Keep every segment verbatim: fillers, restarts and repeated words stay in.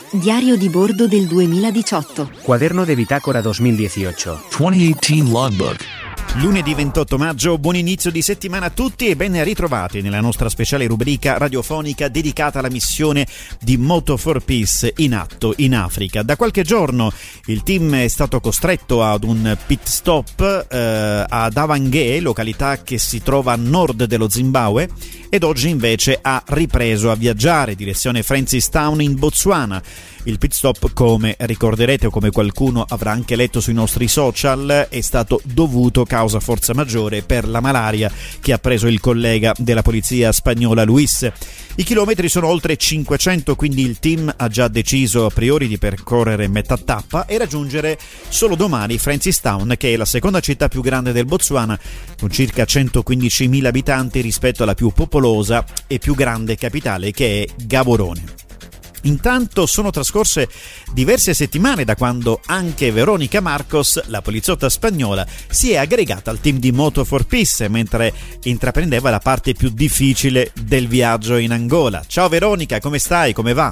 Diario di bordo del duemiladiciotto. Cuaderno de bitácora duemiladiciotto. duemiladiciotto Logbook. Lunedì ventotto maggio, buon inizio di settimana a tutti e ben ritrovati nella nostra speciale rubrica radiofonica dedicata alla missione di Moto for Peace in atto in Africa. Da qualche giorno il team è stato costretto ad un pit stop eh, ad Avanghe, località che si trova a nord dello Zimbabwe, ed oggi invece ha ripreso a viaggiare direzione Francistown in Botswana. Il pit stop, come ricorderete o come qualcuno avrà anche letto sui nostri social, è stato dovuto causa forza maggiore per la malaria che ha preso il collega della polizia spagnola Luis. I chilometri sono oltre cinquecento, quindi il team ha già deciso a priori di percorrere metà tappa e raggiungere solo domani Francistown, che è la seconda città più grande del Botswana, con circa centoquindicimila abitanti rispetto alla più popolosa e più grande capitale, che è Gaborone. Intanto sono trascorse diverse settimane da quando anche Veronica Marcos, la poliziotta spagnola, si è aggregata al team di Moto for Peace mentre intraprendeva la parte più difficile del viaggio in Angola. Ciao Veronica, come stai? Come va?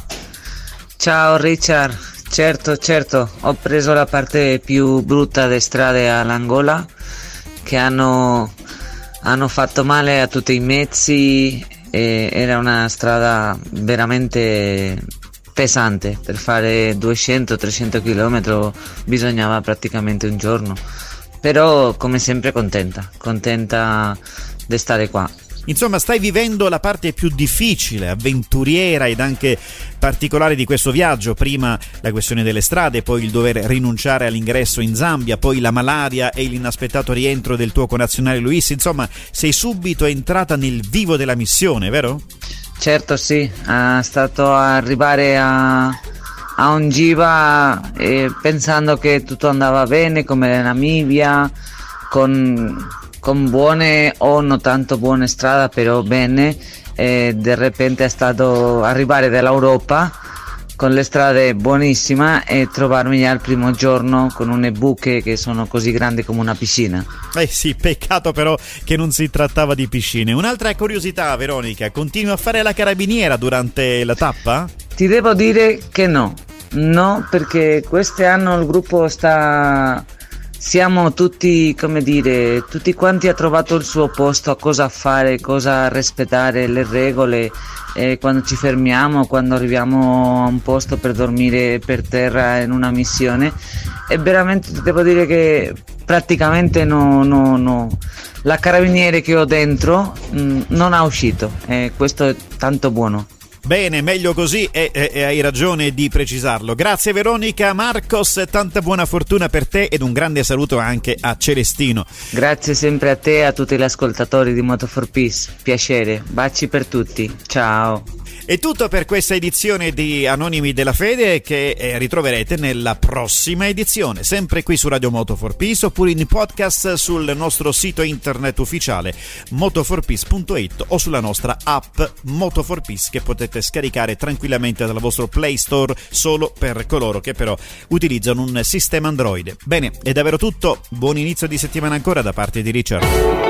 Ciao Richard, certo, certo, ho preso la parte più brutta delle strade all'Angola, che hanno, hanno fatto male a tutti i mezzi. E era una strada veramente pesante, per fare duecento trecento chilometri bisognava praticamente un giorno, però come sempre contenta contenta di stare qua. Insomma, stai vivendo la parte più difficile, avventuriera ed anche particolare di questo viaggio. Prima la questione delle strade, poi il dover rinunciare all'ingresso in Zambia, poi la malaria e l'inaspettato rientro del tuo connazionale Luis. Insomma, sei subito entrata nel vivo della missione, vero? Certo, sì, è stato arrivare a, a Ungiva eh, pensando che tutto andava bene, come la Namibia, con... con buone o non tanto buone strade, però bene, e di repente è stato arrivare dall'Europa con le strade buonissime e trovarmi al primo giorno con une buche che sono così grandi come una piscina. Eh sì, peccato però che non si trattava di piscine. Un'altra curiosità, Veronica, continui a fare la carabiniera durante la tappa? Ti devo dire che no, no, perché quest'anno il gruppo sta... siamo tutti, come dire, tutti quanti ha trovato il suo posto, a cosa fare, cosa rispettare le regole, eh, quando ci fermiamo, quando arriviamo a un posto per dormire per terra in una missione. E veramente ti devo dire che praticamente no, no, no. La carabiniere che ho dentro mh, non ha uscito, e questo è tanto buono. Bene, meglio così e, e, e hai ragione di precisarlo. Grazie Veronica Marcos, tanta buona fortuna per te ed un grande saluto anche a Celestino. Grazie sempre a te e a tutti gli ascoltatori di Moto for Peace, piacere, baci per tutti, ciao. È tutto per questa edizione di Anonimi della Fede, che eh, ritroverete nella prossima edizione, sempre qui su Radio Moto for Peace oppure in podcast sul nostro sito internet ufficiale moto for peace punto it o sulla nostra app Moto for Peace, che potete scaricare tranquillamente dal vostro Play Store solo per coloro che però utilizzano un sistema Android. Bene, è davvero tutto, buon inizio di settimana ancora da parte di Richard.